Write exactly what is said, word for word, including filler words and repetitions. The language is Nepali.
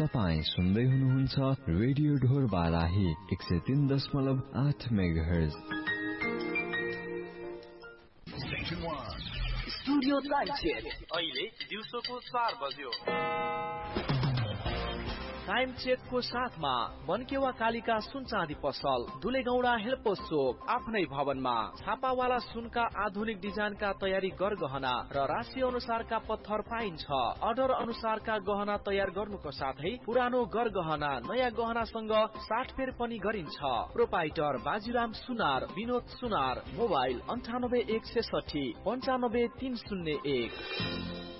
तपाईँ सुन्दै हुनुहुन्छ रेडियो ढोर बाराही एक सय तीन दशमलव आठ मेगाहर्ज। स्टुडियो टाइम चेक अहिले दिउँसोको चार बज्यो। टाइम चेकको साथमा बनकेवा कालिका सुन चाँदी पसल, दुलेगौडा हेल्पोस चोक, आफ्नै भवनमा छापावाला सुनका आधुनिक डिजाइनका तयारी गरगहना र राशि अनुसारका पत्थर पाइन्छ। अर्डर अनुसारका गहना तयार गर्नुको साथै पुरानो गरगहना नयाँ गहनासँग साटफेर पनि गरिन्छ। प्रोपाइटर बाजीराम सुनार, विनोद सुनार, मोबाइल अन्ठानब्बे एक सय साठी पञ्चानब्बे तीन शून्य एक।